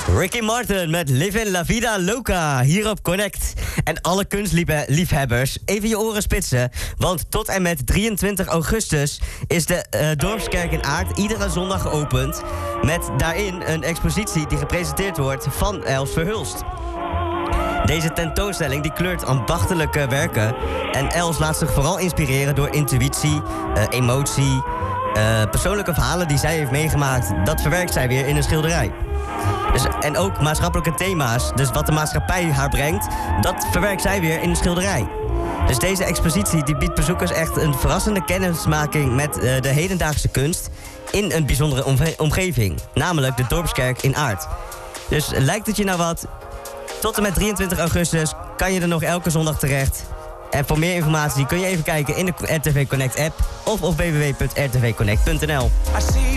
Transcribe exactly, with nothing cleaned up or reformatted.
Ricky Martin met Livin La Vida Loca hier op Connect. En alle kunstliefhebbers, even je oren spitsen. Want tot en met drieëntwintig augustus is de uh, Dorpskerk in Aert iedere zondag geopend. Met daarin een expositie die gepresenteerd wordt van Els Verhulst. Deze tentoonstelling die kleurt ambachtelijke werken. En Els laat zich vooral inspireren door intuïtie, uh, emotie, uh, persoonlijke verhalen die zij heeft meegemaakt. Dat verwerkt zij weer in een schilderij. Dus, en ook maatschappelijke thema's, dus wat de maatschappij haar brengt, dat verwerkt zij weer in een schilderij. Dus deze expositie die biedt bezoekers echt een verrassende kennismaking met uh, de hedendaagse kunst in een bijzondere omge- omgeving, namelijk de Dorpskerk in Aert. Dus lijkt het je nou wat? Tot en met drieëntwintig augustus kan je er nog elke zondag terecht. En voor meer informatie kun je even kijken in de R T V Connect app of op w w w punt r t v connect punt n l.